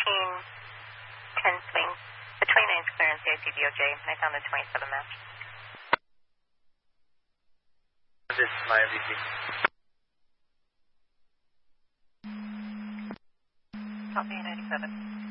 10 swing. The 29 is clear on CIC DOJ, and I found the 27 match. This is my MVP. Copy 97.